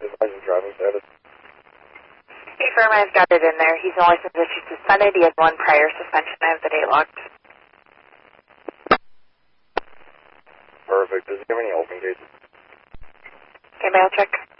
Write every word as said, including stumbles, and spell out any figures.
His license driving status. Hey, firm, I've got it in there. He's only license issued suspended. He has one prior suspension. I have the date locked. Perfect. Does he have any open cases? Okay, mail check.